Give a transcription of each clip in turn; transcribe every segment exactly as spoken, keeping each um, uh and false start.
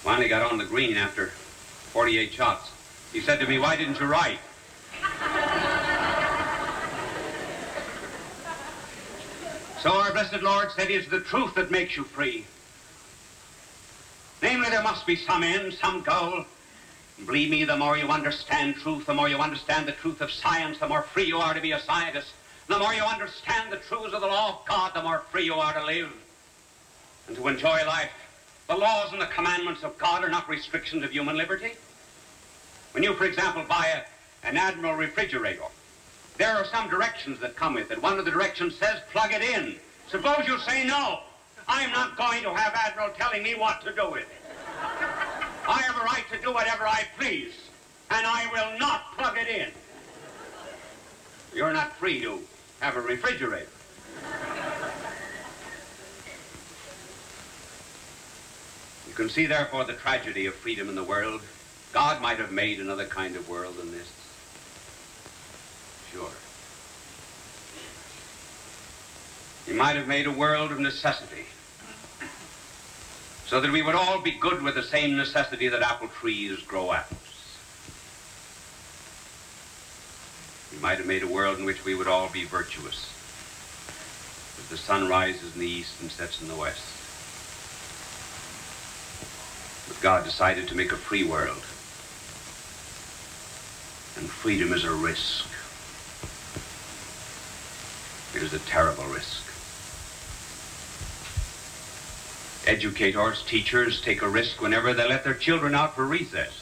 Finally got on the green after forty-eight shots. He said to me, "Why didn't you write?" So our blessed Lord said, "It is the truth that makes you free." Namely, there must be some end, some goal. And believe me, the more you understand truth, the more you understand the truth of science, the more free you are to be a scientist. The more you understand the truths of the law of God, the more free you are to live and to enjoy life. The laws and the commandments of God are not restrictions of human liberty. When you, for example, buy a, an Admiral refrigerator, there are some directions that come with it. One of the directions says, plug it in. Suppose you say, no, I'm not going to have Admiral telling me what to do with it. I have a right to do whatever I please, and I will not plug it in. You're not free to have a refrigerator. You can see, therefore, the tragedy of freedom in the world. God might have made another kind of world than this. Sure. He might have made a world of necessity, so that we would all be good with the same necessity that apple trees grow apples. He might have made a world in which we would all be virtuous, as the sun rises in the east and sets in the west. But God decided to make a free world. And freedom is a risk. It is a terrible risk. Educators, teachers take a risk whenever they let their children out for recess.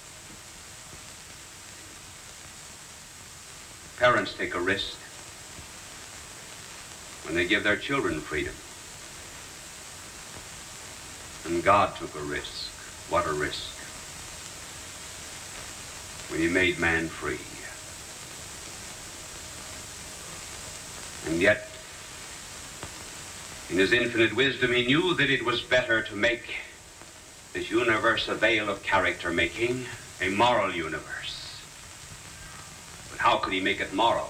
Parents take a risk when they give their children freedom. And God took a risk. What a risk. When he made man free. And yet, in his infinite wisdom, he knew that it was better to make this universe a veil of character making, a moral universe. But how could he make it moral?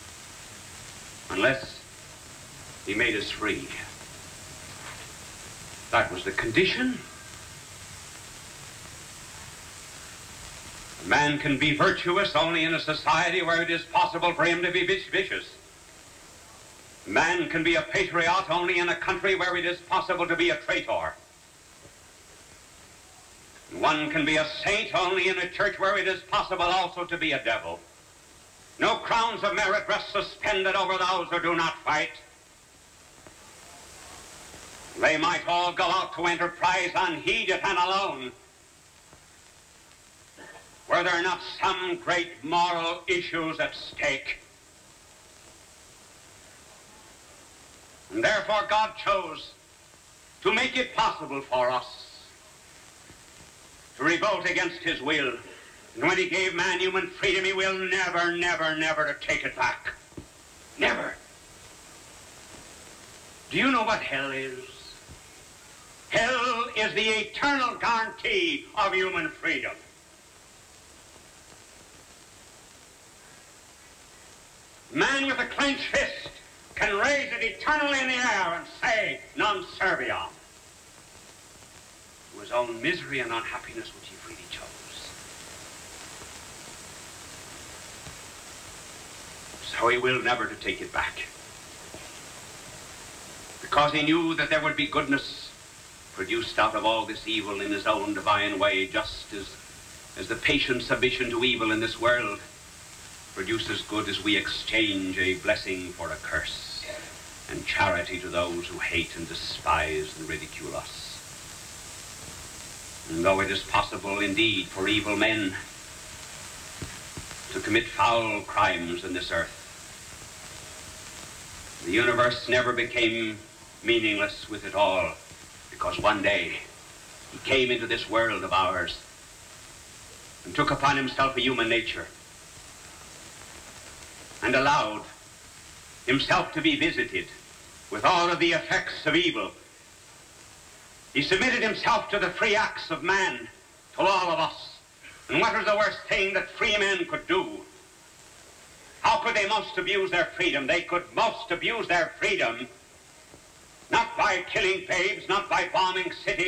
Unless he made us free. That was the condition. A man can be virtuous only in a society where it is possible for him to be vicious. Man can be a patriot only in a country where it is possible to be a traitor. One can be a saint only in a church where it is possible also to be a devil. No crowns of merit rest suspended over those who do not fight. They might all go out to enterprise unheeded and alone, were there not some great moral issues at stake. And therefore God chose to make it possible for us to revolt against his will. And when he gave man human freedom, he will never, never, never to take it back. Never. Do you know what hell is? Hell is the eternal guarantee of human freedom. Man with a clenched fist can raise it eternally in the air and say, non serviam, to his own misery and unhappiness which he freely chose. So he will never to take it back. Because he knew that there would be goodness produced out of all this evil in his own divine way, just as, as the patient submission to evil in this world produces good as we exchange a blessing for a curse, and charity to those who hate and despise and ridicule us. And though it is possible indeed for evil men to commit foul crimes in this earth, the universe never became meaningless with it all, because one day he came into this world of ours and took upon himself a human nature and allowed himself to be visited with all of the effects of evil. He submitted himself to the free acts of man, to all of us. And what was the worst thing that free men could do? How could they most abuse their freedom? They could most abuse their freedom not by killing babes, not by bombing cities,